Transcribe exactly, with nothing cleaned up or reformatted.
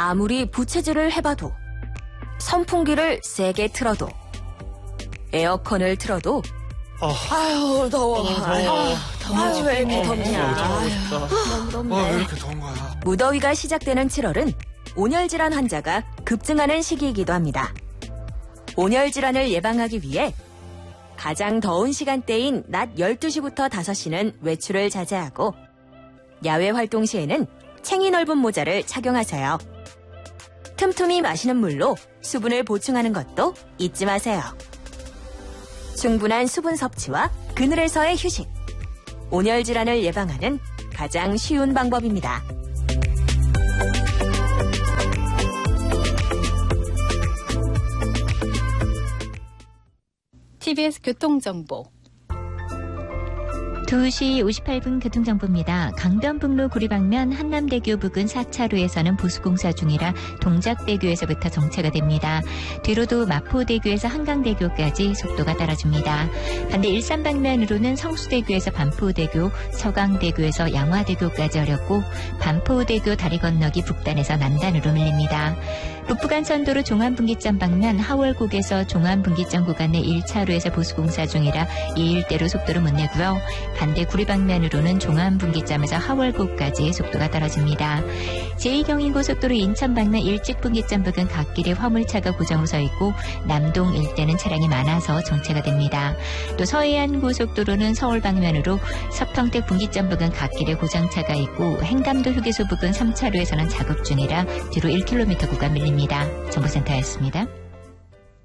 아무리 부채질을 해봐도, 선풍기를 세게 틀어도, 에어컨을 틀어도 아, 아유 더워. 너무 더워. 아유, 아유, 왜 이렇게 어, 덥냐. 너무 덥다. 너무 덥네. 아, 왜 이렇게 더운 거야? 무더위가 시작되는 칠월은 온열 질환 환자가 급증하는 시기이기도 합니다. 온열 질환을 예방하기 위해 가장 더운 시간대인 낮 열두 시부터 다섯 시는 외출을 자제하고 야외 활동 시에는 챙이 넓은 모자를 착용하세요. 틈틈이 마시는 물로 수분을 보충하는 것도 잊지 마세요. 충분한 수분 섭취와 그늘에서의 휴식. 온열 질환을 예방하는 가장 쉬운 방법입니다. 티비에스 교통정보. 두 시 오십팔 분 교통정보입니다. 강변북로 구리방면 한남대교 부근 사 차로에서는 보수공사 중이라 동작대교에서부터 정체가 됩니다. 뒤로도 마포대교에서 한강대교까지 속도가 떨어집니다. 반대 일산 방면으로는 성수대교에서 반포대교, 서강대교에서 양화대교까지 어렵고 반포대교 다리 건너기 북단에서 남단으로 밀립니다. 북부간선도로 종암분기점 방면 하월곡에서 종암분기점 구간 내 일 차로에서 보수공사 중이라 이 일대로 속도를 못 내고요. 반대 구리 방면으로는 종암분기점에서 하월곡까지 속도가 떨어집니다. 제이 경인고속도로 인천 방면 일직분기점 부근 갓길에 화물차가 고정으로 서 있고 남동 일대는 차량이 많아서 정체가 됩니다. 또 서해안고속도로는 서울 방면으로 서평택 분기점 부근 갓길에 고장차가 있고 행감도 휴게소 부근 삼 차로에서는 작업 중이라 뒤로 일 킬로미터 구간 밀립니다. 정보센터였습니다.